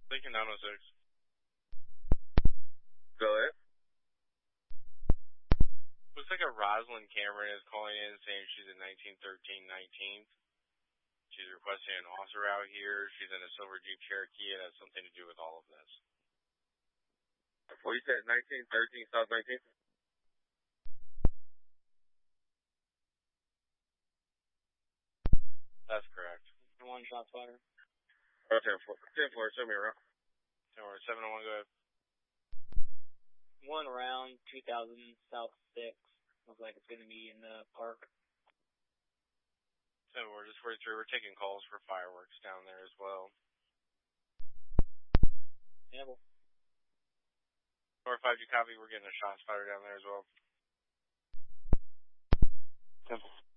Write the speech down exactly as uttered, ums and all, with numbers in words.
Lincoln nine oh six. Go ahead. Looks like a Rosalind Cameron is calling in saying she's in nineteen thirteen nineteenth. She's requesting an officer out here. She's in a silver Jeep Cherokee. It has something to do with all of this. Well, you said nineteen thirteen South nineteenth? That's correct. One shot fire. Oh, ten four. ten four, show me around. ten four, seven oh one, go ahead. One round, two thousand South six. Looks like it's going to be in the park. So we're just forty-three. We're taking calls for fireworks down there as well. Yeah, well. Or five, you copy. We're getting a shots fired down there as well. Temple.